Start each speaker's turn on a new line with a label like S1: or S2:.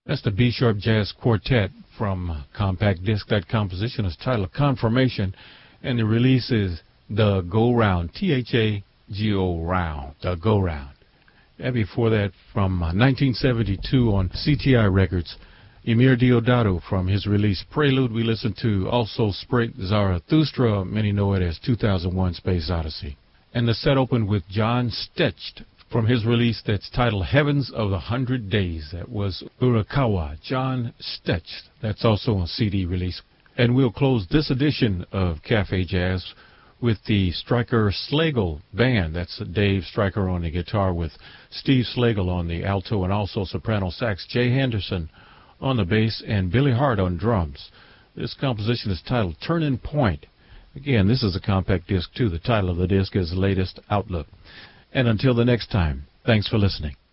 S1: That's the B-sharp Jazz Quartet from Compact Disc. That composition is titled Confirmation, and the release is The Go Round, T-H-A-G-O Round, The Go Round. And before that, from 1972 on CTI Records, Emir Deodato from his release Prelude, we listened to also Sprayt Zarathustra, many know it as 2001 Space Odyssey. And the set opened with John Stetched from his release that's titled Heavens of the 100 Days. That was Urakawa, John Stetched. That's also on CD release. And we'll close this edition of Cafe Jazz with the Stryker Slagle Band. That's Dave Stryker on the guitar with Steve Slagle on the alto and also soprano sax, Jay Henderson on the bass, and Billy Hart on drums. This composition is titled Turning Point. Again, this is a compact disc too. The title of the disc is Latest Outlook. And until the next time, thanks for listening.